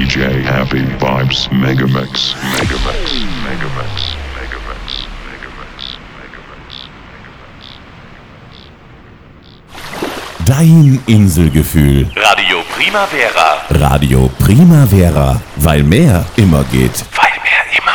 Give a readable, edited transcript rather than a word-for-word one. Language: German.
DJ Happy Vibes Megamix. Megamix. Megamix. Megamix. Megamix. Megamix. Dein Inselgefühl. Radio Primavera. Radio Primavera. Weil mehr immer geht. Weil mehr immer